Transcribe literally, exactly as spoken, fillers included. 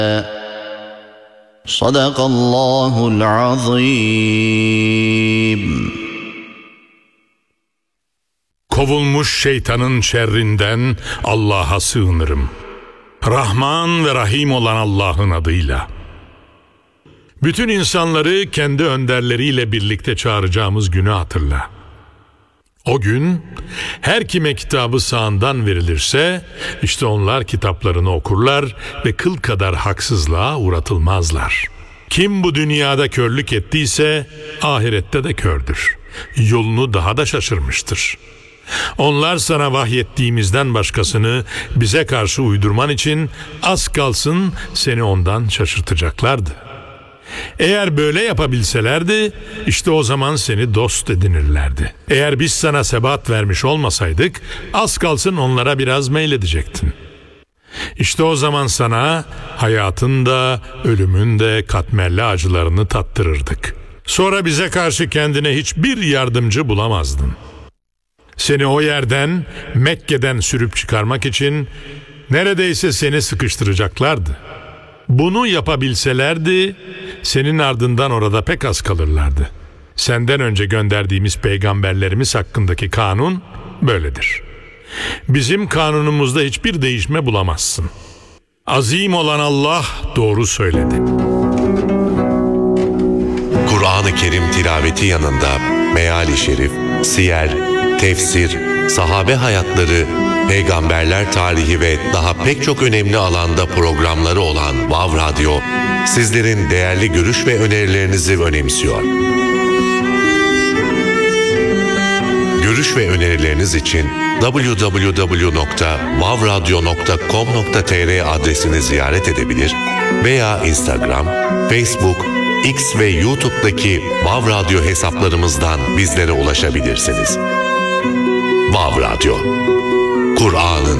Sadakallahul azim. Kovulmuş şeytanın şerrinden Allah'a sığınırım. Rahman ve Rahim olan Allah'ın adıyla. Bütün insanları kendi önderleriyle birlikte çağıracağımız günü hatırla. O gün her kime kitabı sağından verilirse işte onlar kitaplarını okurlar ve kıl kadar haksızlığa uğratılmazlar. Kim bu dünyada körlük ettiyse ahirette de kördür. Yolunu daha da şaşırmıştır. Onlar sana vahyettiğimizden başkasını bize karşı uydurman için az kalsın seni ondan şaşırtacaklardı. Eğer böyle yapabilselerdi işte o zaman seni dost edinirlerdi. Eğer biz sana sebat vermiş olmasaydık az kalsın onlara biraz meyledecektin. İşte o zaman sana hayatın da ölümün de katmerli acılarını tattırırdık. Sonra bize karşı kendine hiçbir yardımcı bulamazdın. Seni o yerden, Mekke'den sürüp çıkarmak için neredeyse seni sıkıştıracaklardı. Bunu yapabilselerdi, senin ardından orada pek az kalırlardı. Senden önce gönderdiğimiz peygamberlerimiz hakkındaki kanun böyledir. Bizim kanunumuzda hiçbir değişme bulamazsın. Azim olan Allah doğru söyledi. Kur'an-ı Kerim tilaveti yanında meali şerif, siyer, tefsir, sahabe hayatları, peygamberler tarihi ve daha pek çok önemli alanda programları olan Vav Radyo, sizlerin değerli görüş ve önerilerinizi önemsiyor. Görüş ve önerileriniz için double-u double-u double-u nokta vav radyo nokta com nokta tr adresini ziyaret edebilir veya Instagram, Facebook, X ve YouTube'daki Vav Radyo hesaplarımızdan bizlere ulaşabilirsiniz. Vav Radyo, Kur'an'ın